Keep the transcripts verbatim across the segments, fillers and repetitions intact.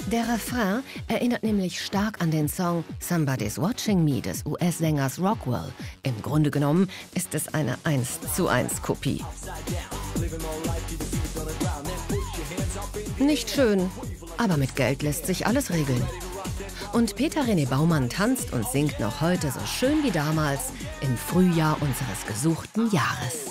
Der Refrain erinnert nämlich stark an den Song Somebody's Watching Me des U S-Sängers Rockwell. Im Grunde genommen ist es eine eins zu eins Kopie. Nicht schön, aber mit Geld lässt sich alles regeln. Und Peter René Baumann tanzt und singt noch heute so schön wie damals im Frühjahr unseres gesuchten Jahres.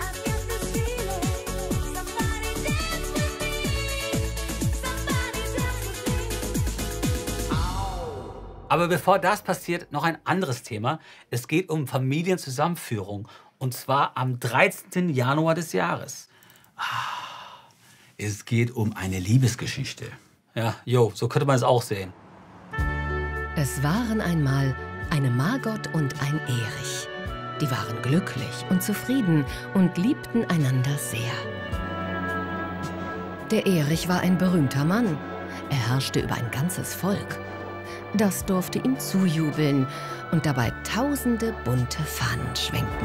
Aber bevor das passiert, noch ein anderes Thema. Es geht um Familienzusammenführung. Und zwar am dreizehnten Januar des Jahres. Ah, es geht um eine Liebesgeschichte. Ja, jo, so könnte man es auch sehen. Es waren einmal eine Margot und ein Erich. Die waren glücklich und zufrieden und liebten einander sehr. Der Erich war ein berühmter Mann. Er herrschte über ein ganzes Volk. Das durfte ihm zujubeln und dabei tausende bunte Fahnen schwenken.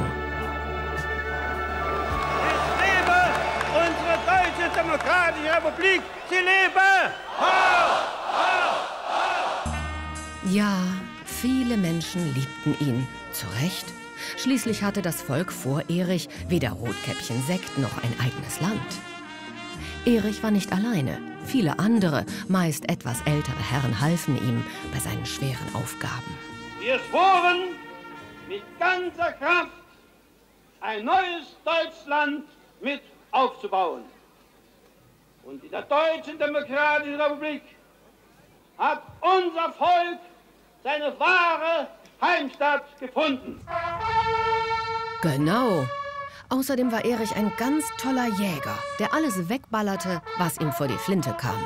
Es lebe unsere Deutsche Demokratische Republik! Sie lebe! Ho! Ho! Ho! Ja, viele Menschen liebten ihn. Zu Recht. Schließlich hatte das Volk vor Erich weder Rotkäppchen Sekt noch ein eigenes Land. Erich war nicht alleine. Viele andere, meist etwas ältere Herren halfen ihm bei seinen schweren Aufgaben. Wir schworen mit ganzer Kraft, ein neues Deutschland mit aufzubauen. Und in der Deutschen Demokratischen Republik hat unser Volk seine wahre Heimstatt gefunden. Genau. Außerdem war Erich ein ganz toller Jäger, der alles wegballerte, was ihm vor die Flinte kam.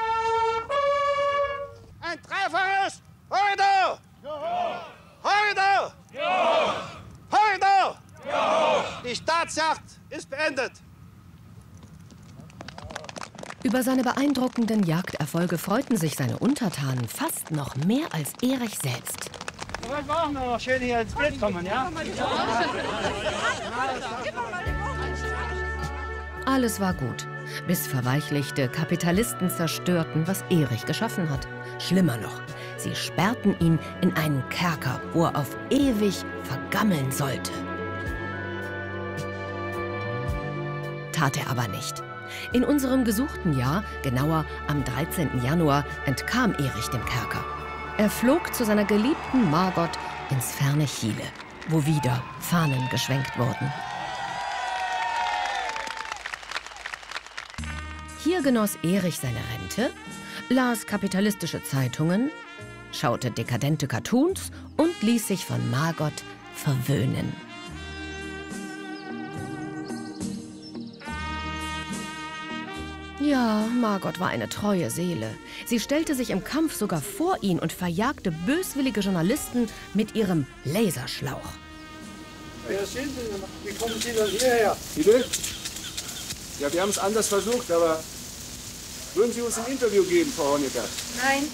Ein dreifaches Horridor! Horridor! Horridor! Die Staatsjagd ist beendet. Über seine beeindruckenden Jagderfolge freuten sich seine Untertanen fast noch mehr als Erich selbst. Wir wollen noch schön hier ins Bild kommen, ja? Alles war gut, bis verweichlichte Kapitalisten zerstörten, was Erich geschaffen hat. Schlimmer noch, sie sperrten ihn in einen Kerker, wo er auf ewig vergammeln sollte. Tat er aber nicht. In unserem gesuchten Jahr, genauer am dreizehnten Januar, entkam Erich dem Kerker. Er flog zu seiner geliebten Margot ins ferne Chile, wo wieder Fahnen geschwenkt wurden. Hier genoss Erich seine Rente, las kapitalistische Zeitungen, schaute dekadente Cartoons und ließ sich von Margot verwöhnen. Ja, Margot war eine treue Seele. Sie stellte sich im Kampf sogar vor ihn und verjagte böswillige Journalisten mit ihrem Laserschlauch. Wer sind Sie? Wie kommen Sie denn hierher? Bitte? Ja, wir haben es anders versucht, aber würden Sie uns ein Interview geben, Frau Honecker? Nein.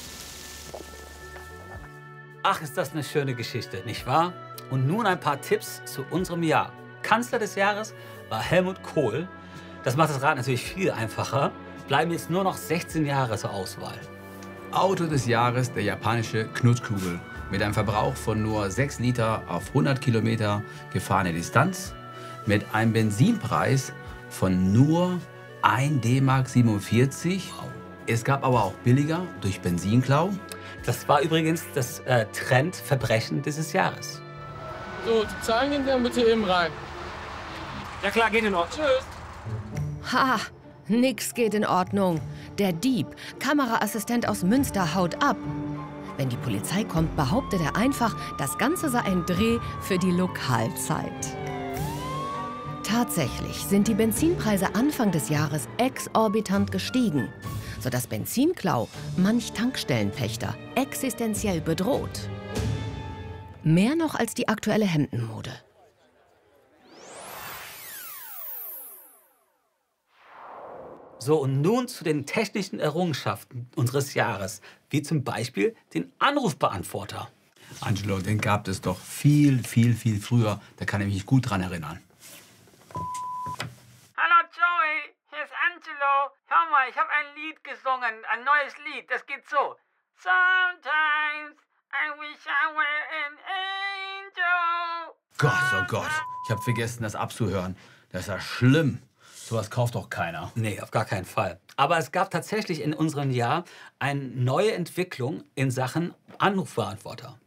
Ach, ist das eine schöne Geschichte, nicht wahr? Und nun ein paar Tipps zu unserem Jahr. Kanzler des Jahres war Helmut Kohl. Das macht das Rad natürlich viel einfacher. Bleiben jetzt nur noch sechzehn Jahre zur Auswahl. Auto des Jahres, der japanische Knutkugel. Mit einem Verbrauch von nur sechs Liter auf hundert Kilometer gefahrene Distanz. Mit einem Benzinpreis von nur ein D Mark siebenundvierzig. Es gab aber auch billiger durch Benzinklau. Das war übrigens das äh, Trendverbrechen dieses Jahres. So, die Zahlen gehen dann bitte eben rein. Ja klar, geht in Ordnung. Tschüss. Ha, nix geht in Ordnung. Der Dieb, Kameraassistent aus Münster, haut ab. Wenn die Polizei kommt, behauptet er einfach, das Ganze sei ein Dreh für die Lokalzeit. Tatsächlich sind die Benzinpreise Anfang des Jahres exorbitant gestiegen, sodass Benzinklau manch Tankstellenpächter existenziell bedroht. Mehr noch als die aktuelle Hemdenmode. So, und nun zu den technischen Errungenschaften unseres Jahres, wie zum Beispiel den Anrufbeantworter. Angelo, den gab es doch viel, viel, viel früher. Da kann ich mich gut dran erinnern. Hallo Joey, hier ist Angelo. Hör mal, ich habe ein Lied gesungen, ein neues Lied. Das geht so. Sometimes I wish I were an angel. Gott, oh Gott. Ich habe vergessen, das abzuhören. Das ist ja schlimm. Sowas kauft doch keiner. Nee, auf gar keinen Fall. Aber es gab tatsächlich in unserem Jahr eine neue Entwicklung in Sachen Anrufbeantworter.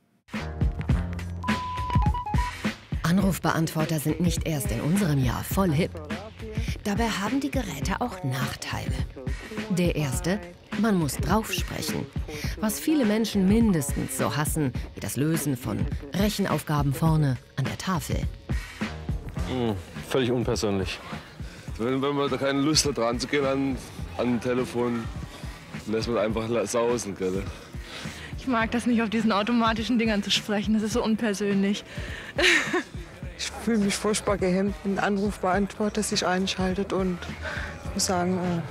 Anrufbeantworter sind nicht erst in unserem Jahr voll hip. Dabei haben die Geräte auch Nachteile. Der erste: man muss draufsprechen, was viele Menschen mindestens so hassen wie das Lösen von Rechenaufgaben vorne an der Tafel. Hm, völlig unpersönlich. Wenn, wenn man da keine Lust hat, dran zu gehen an, an ein Telefon, lässt man einfach sausen. Gell? Ich mag das nicht, auf diesen automatischen Dingern zu sprechen. Das ist so unpersönlich. Ich fühle mich furchtbar gehemmt, wenn ein Anrufbeantworter sich einschaltet und ich muss sagen, äh,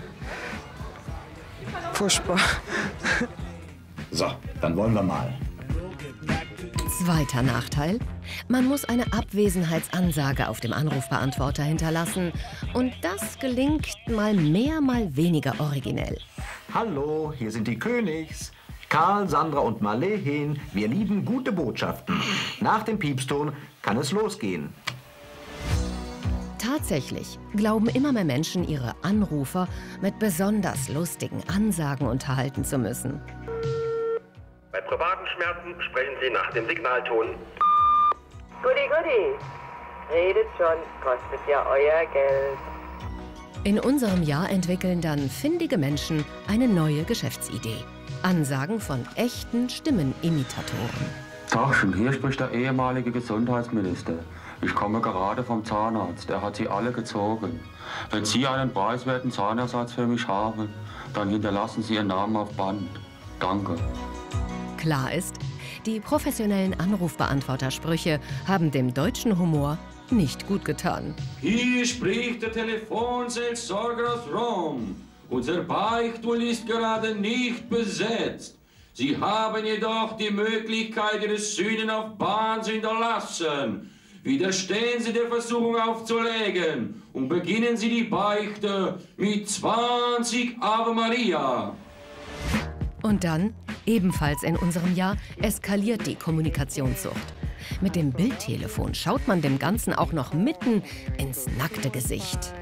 furchtbar. So, dann wollen wir mal. Zweiter Nachteil: man muss eine Abwesenheitsansage auf dem Anrufbeantworter hinterlassen. Und das gelingt mal mehr, mal weniger originell. Hallo, hier sind die Königs. Karl, Sandra und Marleen. Wir lieben gute Botschaften. Nach dem Piepston kann es losgehen. Tatsächlich glauben immer mehr Menschen, ihre Anrufer mit besonders lustigen Ansagen unterhalten zu müssen. Bei privaten Schmerzen sprechen Sie nach dem Signalton. Goody, goody. Redet schon, kostet ja euer Geld. In unserem Jahr entwickeln dann findige Menschen eine neue Geschäftsidee. Ansagen von echten Stimmenimitatoren. Tagchen, hier spricht der ehemalige Gesundheitsminister. Ich komme gerade vom Zahnarzt. Er hat sie alle gezogen. Wenn Sie einen preiswerten Zahnersatz für mich haben, dann hinterlassen Sie Ihren Namen auf Band. Danke. Klar ist, die professionellen Anrufbeantwortersprüche haben dem deutschen Humor nicht gut getan. Hier spricht der Telefonseelsorger aus Rom. Unser Beichtstuhl ist gerade nicht besetzt. Sie haben jedoch die Möglichkeit, Ihre Sünden auf Bahn zu hinterlassen. Widerstehen Sie der Versuchung aufzulegen und beginnen Sie die Beichte mit zwanzig Ave Maria. Und dann, ebenfalls in unserem Jahr, eskaliert die Kommunikationssucht. Mit dem Bildtelefon schaut man dem Ganzen auch noch mitten ins nackte Gesicht.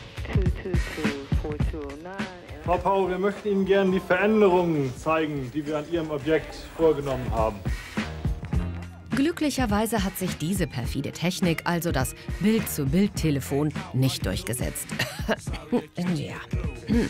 Frau Pau, wir möchten Ihnen gerne die Veränderungen zeigen, die wir an Ihrem Objekt vorgenommen haben. Glücklicherweise hat sich diese perfide Technik, also das Bild-zu-Bild-Telefon, nicht durchgesetzt. Ja. Hm.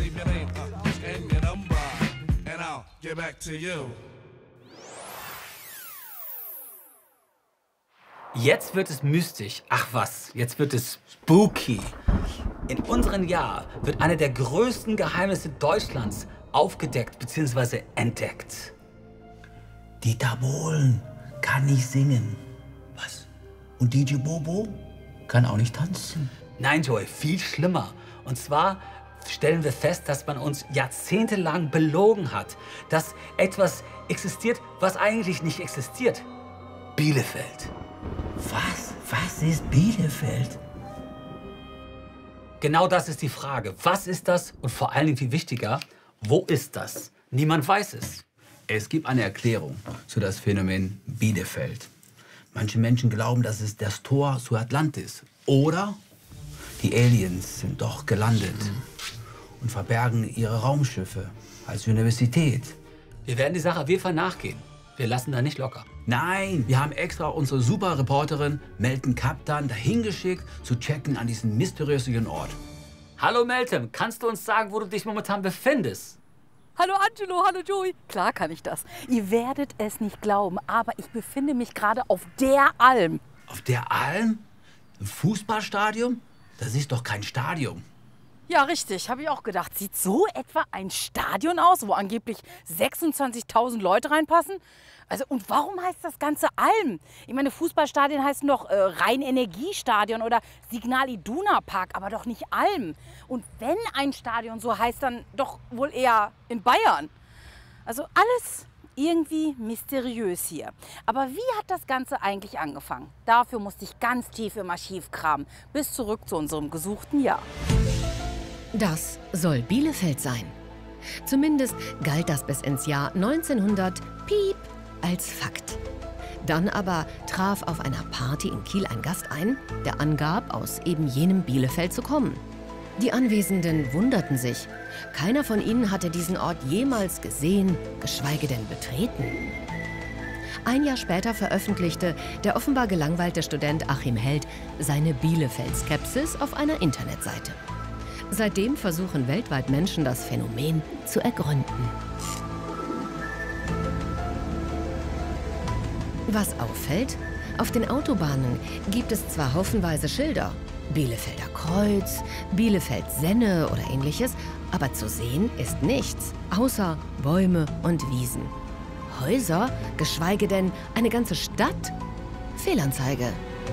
Jetzt wird es mystisch. Ach was, jetzt wird es spooky. In unserem Jahr wird eine der größten Geheimnisse Deutschlands aufgedeckt bzw. entdeckt. Dieter Bohlen kann nicht singen. Was? Und D J Bobo kann auch nicht tanzen. Nein, Joey, viel schlimmer. Und zwar stellen wir fest, dass man uns jahrzehntelang belogen hat, dass etwas existiert, was eigentlich nicht existiert. Bielefeld. Was? Was ist Bielefeld? Genau das ist die Frage. Was ist das? Und vor allen Dingen viel wichtiger, wo ist das? Niemand weiß es. Es gibt eine Erklärung zu das Phänomen Bielefeld. Manche Menschen glauben, dass es das Tor zu Atlantis. Oder die Aliens sind doch gelandet und verbergen ihre Raumschiffe als Universität. Wir werden die Sache auf jeden Fall nachgehen. Wir lassen da nicht locker. Nein, wir haben extra unsere super Reporterin Melton Kaptan dahin geschickt, zu checken an diesen mysteriösen Ort. Hallo Melton, kannst du uns sagen, wo du dich momentan befindest? Hallo Angelo, hallo Joey. Klar kann ich das. Ihr werdet es nicht glauben, aber ich befinde mich gerade auf der Alm. Auf der Alm? Im Fußballstadion? Das ist doch kein Stadion. Ja, richtig, habe ich auch gedacht. Sieht so etwa ein Stadion aus, wo angeblich sechsundzwanzigtausend Leute reinpassen? Also, und warum heißt das Ganze Alm? Ich meine, Fußballstadien heißen doch äh, Rhein-Energiestadion oder Signal Iduna Park, aber doch nicht Alm. Und wenn ein Stadion so heißt, dann doch wohl eher in Bayern. Also alles irgendwie mysteriös hier. Aber wie hat das Ganze eigentlich angefangen? Dafür musste ich ganz tief im Archiv kramen, bis zurück zu unserem gesuchten Jahr. Das soll Bielefeld sein. Zumindest galt das bis ins Jahr neunzehnhundert piep als Fakt. Dann aber traf auf einer Party in Kiel ein Gast ein, der angab, aus eben jenem Bielefeld zu kommen. Die Anwesenden wunderten sich. Keiner von ihnen hatte diesen Ort jemals gesehen, geschweige denn betreten. Ein Jahr später veröffentlichte der offenbar gelangweilte Student Achim Held seine Bielefeld-Skepsis auf einer Internetseite. Seitdem versuchen weltweit Menschen, das Phänomen zu ergründen. Was auffällt? Auf den Autobahnen gibt es zwar haufenweise Schilder, Bielefelder Kreuz, Bielefeld-Senne oder ähnliches, aber zu sehen ist nichts, außer Bäume und Wiesen. Häuser, geschweige denn eine ganze Stadt? Fehlanzeige.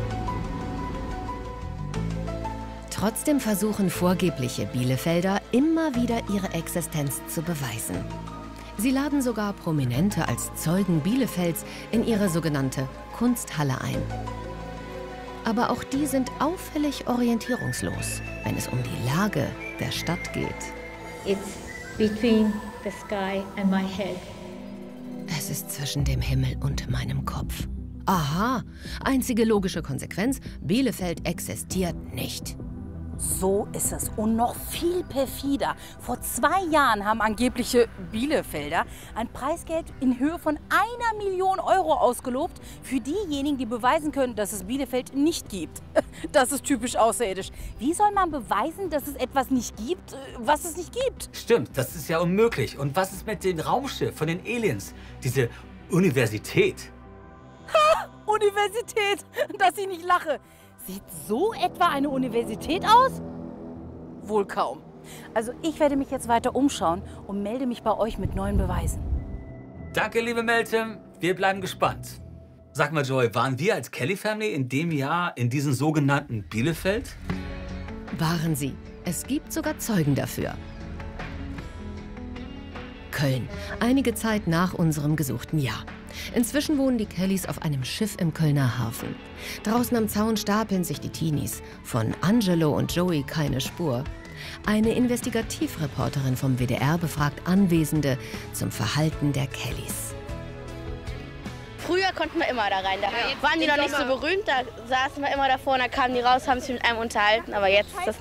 Trotzdem versuchen vorgebliche Bielefelder immer wieder ihre Existenz zu beweisen. Sie laden sogar Prominente als Zeugen Bielefelds in ihre sogenannte Kunsthalle ein. Aber auch die sind auffällig orientierungslos, wenn es um die Lage der Stadt geht. It's between the sky and my head. Es ist zwischen dem Himmel und meinem Kopf. Aha, einzige logische Konsequenz, Bielefeld existiert nicht. So ist es und noch viel perfider. Vor zwei Jahren haben angebliche Bielefelder ein Preisgeld in Höhe von einer Million Euro ausgelobt für diejenigen, die beweisen können, dass es Bielefeld nicht gibt. Das ist typisch außerirdisch. Wie soll man beweisen, dass es etwas nicht gibt, was es nicht gibt? Stimmt, das ist ja unmöglich. Und was ist mit dem Raumschiff von den Aliens? Diese Universität. Ha! Universität! Dass ich nicht lache. Sieht so etwa eine Universität aus? Wohl kaum. Also ich werde mich jetzt weiter umschauen und melde mich bei euch mit neuen Beweisen. Danke, liebe Meltem. Wir bleiben gespannt. Sag mal, Joy, waren wir als Kelly Family in dem Jahr in diesem sogenannten Bielefeld? Waren sie. Es gibt sogar Zeugen dafür. Köln. Einige Zeit nach unserem gesuchten Jahr. Inzwischen wohnen die Kellys auf einem Schiff im Kölner Hafen. Draußen am Zaun stapeln sich die Teenies. Von Angelo und Joey keine Spur. Eine Investigativreporterin vom W D R befragt Anwesende zum Verhalten der Kellys. Früher konnten wir immer da rein. Da waren die noch nicht so berühmt, da saßen wir immer davor und da kamen die raus, haben sich mit einem unterhalten. Aber jetzt ist das